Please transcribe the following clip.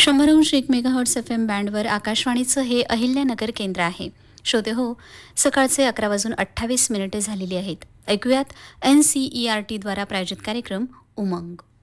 100.1 megahertz FM बँडवर आकाशवाणीचं हे अहिल्यानगर केंद्र आहे. श्रोते हो, सकाळचे 11:28 झालेली आहेत. ऐकूयात NCERT द्वारा प्रायोजित कार्यक्रम उमंग.